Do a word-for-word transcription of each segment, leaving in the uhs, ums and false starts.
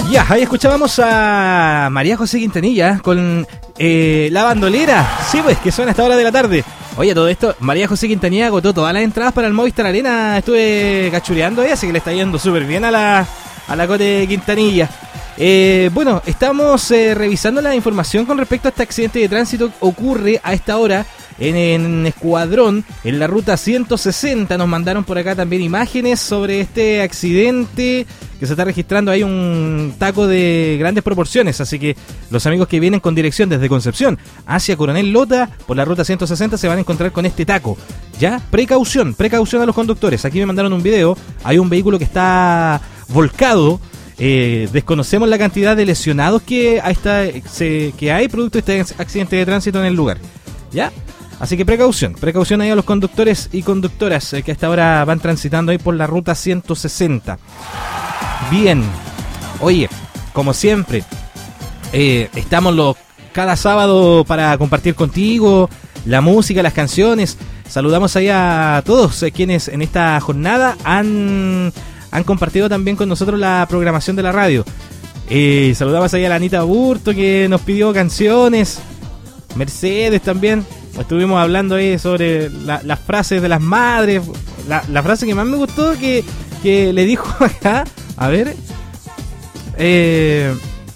Ya, ahí escuchábamos a María José Quintanilla con eh, La Bandolera. Sí, pues, que suena a esta hora de la tarde. Oye, todo esto, María José Quintanilla agotó todas las entradas para el Movistar Arena. Estuve cachureando ahí, así que le está yendo súper bien a la, a la Cote Quintanilla. Eh, bueno, estamos eh, revisando la información con respecto a este accidente de tránsito. Ocurre a esta hora en, en Escuadrón, en la ruta ciento sesenta. Nos mandaron por acá también imágenes sobre este accidente que se está registrando. Hay un taco de grandes proporciones, así que los amigos que vienen con dirección desde Concepción hacia Coronel Lota por la ruta ciento sesenta se van a encontrar con este taco. Ya, precaución, precaución a los conductores. Aquí me mandaron un video, hay un vehículo que está volcado. Eh, desconocemos la cantidad de lesionados que, a esta, se, que hay producto de este accidente de tránsito en el lugar. ¿Ya? Así que precaución, precaución ahí a los conductores y conductoras eh, que hasta ahora van transitando ahí por la ruta ciento sesenta. Bien, oye, como siempre, eh, estamos los, cada sábado para compartir contigo la música, las canciones. Saludamos ahí a todos eh, quienes en esta jornada han... han compartido también con nosotros la programación de la radio. Eh, saludamos ahí a la Anita Burto, que nos pidió canciones. Mercedes también. Estuvimos hablando ahí sobre la, las frases de las madres. La, la frase que más me gustó que, que le dijo acá. A ver. Eh,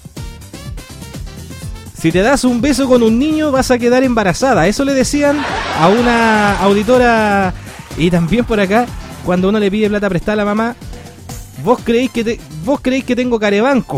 si te das un beso con un niño vas a quedar embarazada. Eso le decían a una auditora. Y también por acá, cuando uno le pide plata prestada a la mamá, Vos creéis que te, vos creéis que tengo carebanco.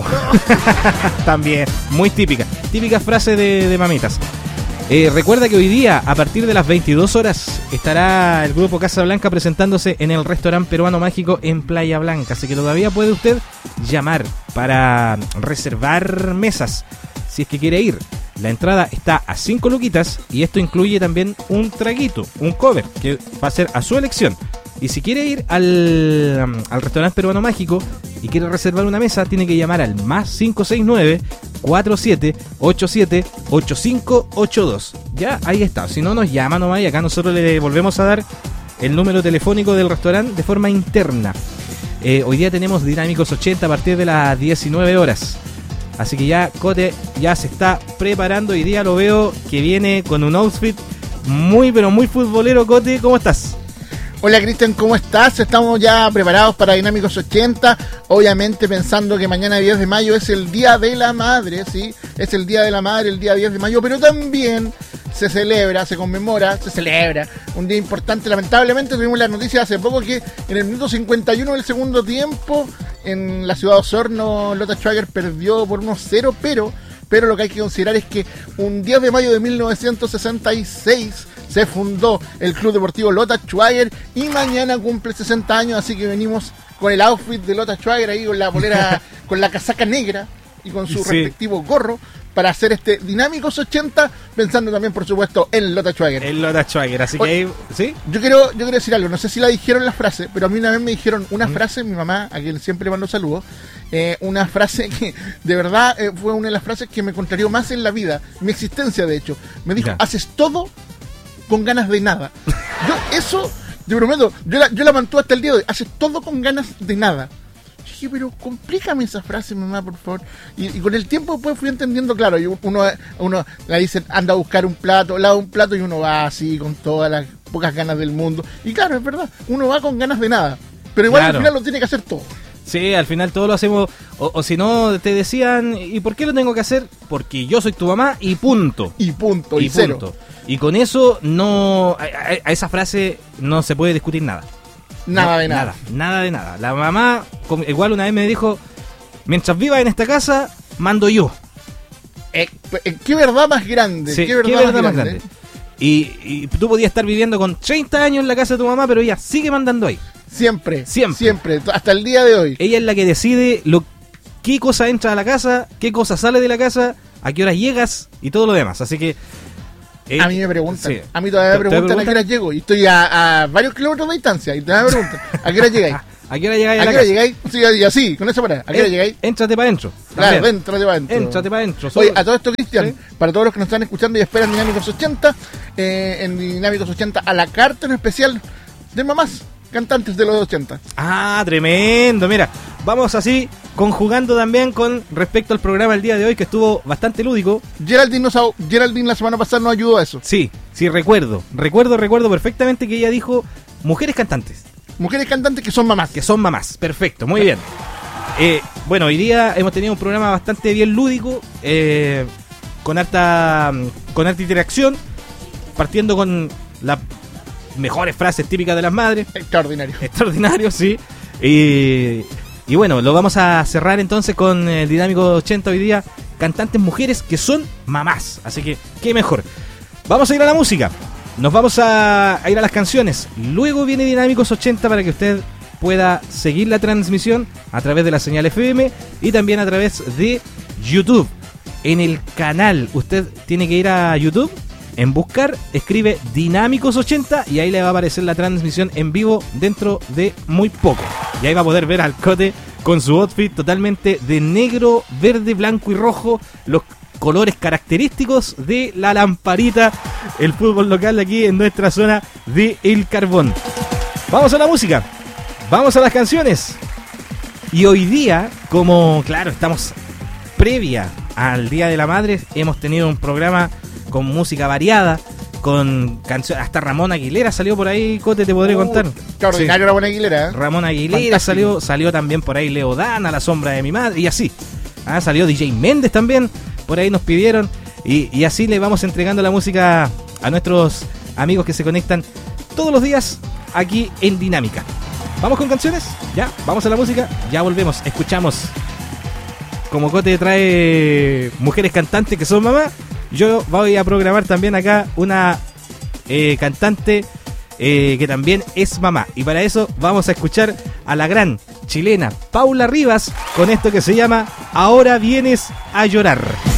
También, muy típica. Típica frase de, de mamitas. Eh, recuerda que hoy día, a partir de las veintidós horas, estará el grupo Casa Blanca presentándose en el restaurante peruano mágico en Playa Blanca. Así que todavía puede usted llamar para reservar mesas, si es que quiere ir. La entrada está a cinco luquitas y esto incluye también un traguito, un cover, que va a ser a su elección. Y si quiere ir al, al restaurante peruano mágico y quiere reservar una mesa, tiene que llamar al más cinco seis nueve, cuatro siete ocho siete, ocho cinco ocho dos. Ya, ahí está. Si no, nos llama nomás y acá nosotros le volvemos a dar el número telefónico del restaurante de forma interna. Eh, hoy día tenemos Dinámicos ochenta a partir de las diecinueve horas. Así que ya Cote ya se está preparando. Hoy día lo veo que viene con un outfit muy pero muy futbolero. Cote, ¿cómo estás? Hola Cristian, ¿cómo estás? Estamos ya preparados para Dinámicos ochenta, obviamente pensando que mañana diez de mayo es el Día de la Madre, ¿sí? Es el Día de la Madre, el día diez de mayo, pero también se celebra, se conmemora, se celebra un día importante. Lamentablemente tuvimos la noticia hace poco que en el minuto cincuenta y uno del segundo tiempo en la ciudad de Osorno, Lota Schwager perdió por uno cero, pero, pero lo que hay que considerar es que un diez de mayo de mil novecientos sesenta y seis se fundó el Club Deportivo Lota Schwager y mañana cumple sesenta años, así que venimos con el outfit de Lota Schwager ahí con la polera, con la casaca negra y con su sí. respectivo gorro para hacer este Dinámicos ochenta, pensando también, por supuesto, en Lota Schwager. En Lota Schwager, así que ahí, ¿sí? Yo quiero, yo quiero decir algo, no sé si la dijeron la frase, pero a mí una vez me dijeron una mm. frase, mi mamá, a quien siempre le mando saludos, eh, una frase que de verdad eh, fue una de las frases que me contrarió más en la vida, mi existencia de hecho. Me dijo, ya. Haces todo con ganas de nada. Yo eso, te prometo, yo la, yo la mantuve hasta el día de hoy, haces todo con ganas de nada. Yo dije, pero complícame esa frase, mamá, por favor. Y, y con el tiempo pues fui entendiendo, claro, y uno, uno le dice, anda a buscar un plato, lava un plato y uno va así con todas las pocas ganas del mundo. Y claro, es verdad, uno va con ganas de nada, pero igual claro. Al final lo tiene que hacer todo. Sí, al final todo lo hacemos, o, o si no te decían, ¿y por qué lo tengo que hacer? Porque yo soy tu mamá y punto. Y punto, y, y cero. Punto. Y con eso no, a, a, a esa frase no se puede discutir nada. Nada no, de nada. Nada, nada de nada. La mamá, igual una vez me dijo, mientras vivas en esta casa, mando yo. Eh, ¿Qué verdad más grande? Sí, ¿Qué verdad, ¿qué verdad más, más grande? grande? Y, y tú podías estar viviendo con treinta años en la casa de tu mamá, pero ella sigue mandando ahí. Siempre, siempre, siempre, hasta el día de hoy. Ella es la que decide lo, qué cosa entra a la casa, qué cosa sale de la casa, a qué horas llegas y todo lo demás. Así que eh, a mí me preguntan, sí. a mí todavía me preguntan, preguntan a qué horas llego y estoy a, a varios kilómetros de distancia y todavía me preguntan a qué hora llegáis. ¿A qué hora llegáis? ¿A, ¿A qué hora llegáis? Sí, y así, con esa parada. ¿A qué hora llegáis? Éntrate para adentro. Claro, éntrate para adentro. Éntrate para adentro. Oye, a todo esto, Cristian, ¿sí? Para todos los que nos están escuchando y esperan Dinámicos ochenta, eh, en Dinámicos ochenta a la carta en especial de mamás cantantes de los ochenta. Ah, tremendo. Mira, vamos así conjugando también con respecto al programa del día de hoy, que estuvo bastante lúdico. Geraldine, nos, Geraldine la semana pasada nos ayudó a eso. Sí, sí, recuerdo, recuerdo, recuerdo perfectamente que ella dijo mujeres cantantes. Mujeres cantantes que son mamás. Que son mamás, perfecto, muy bien. Eh, bueno, hoy día hemos tenido un programa bastante bien lúdico, eh, con harta, con harta interacción, partiendo con las mejores frases típicas de las madres. Extraordinario. Extraordinario, sí. Y, y bueno, lo vamos a cerrar entonces con el Dinámico ochenta hoy día, cantantes mujeres que son mamás. Así que, qué mejor. Vamos a ir a la música. Nos vamos a, a ir a las canciones. Luego viene Dinámicos ochenta para que usted pueda seguir la transmisión a través de la señal F M y también a través de YouTube. En el canal, usted tiene que ir a YouTube, en buscar, escribe Dinámicos ochenta y ahí le va a aparecer la transmisión en vivo dentro de muy poco. Y ahí va a poder ver al Cote con su outfit totalmente de negro, verde, blanco y rojo, los colores característicos de la lamparita, el fútbol local aquí en nuestra zona de El Carbón. Vamos a la música, vamos a las canciones. Y hoy día, como claro, estamos previa al Día de la Madre, hemos tenido un programa con música variada, con canciones, hasta Ramón Aguilera salió por ahí, Cote, te podré uh, contar. Extraordinario, sí. Ramón Aguilera. ¿eh? Ramón Aguilera salió, salió también por ahí Leo Dan, A la sombra de mi madre, y así. Ah, salió D J Méndez también, por ahí nos pidieron, y, y así le vamos entregando la música a nuestros amigos que se conectan todos los días aquí en Dinámica. ¿Vamos con canciones? Ya, vamos a la música, ya volvemos, escuchamos. Como Cote trae mujeres cantantes que son mamás, yo voy a programar también acá una eh, cantante eh, que también es mamá. Y para eso vamos a escuchar a la gran chilena Paula Rivas con esto que se llama Ahora vienes a llorar.